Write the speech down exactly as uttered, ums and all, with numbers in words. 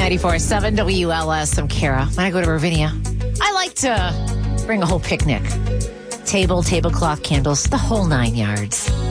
ninety-four point seven W L S. I'm Kara. When I go to Ravinia, I like to bring a whole picnic. Table, tablecloth, candles, the whole nine yards.